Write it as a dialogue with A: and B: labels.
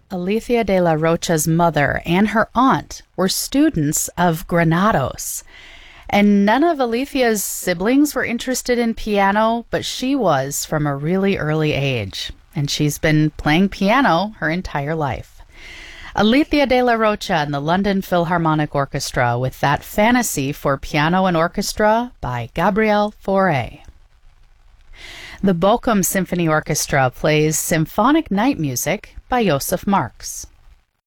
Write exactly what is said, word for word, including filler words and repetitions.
A: Alicia de la Rocha's mother and her aunt were students of Granados. And none of Alicia's siblings were interested in piano, but she was from a really early age. And she's been playing piano her entire life. Alicia de la Rocha and the London Philharmonic Orchestra with that Fantasy for Piano and Orchestra by Gabriel Fauré. The Bochum Symphony Orchestra plays Symphonic Night Music by Josef Marx.